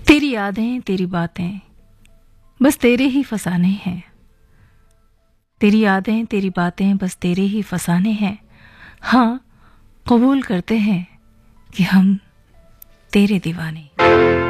तेरी यादें तेरी बातें बस तेरे ही फसाने हैं। तेरी यादें तेरी बातें बस तेरे ही फसाने हैं। हाँ, कबूल करते हैं कि हम तेरे दीवाने।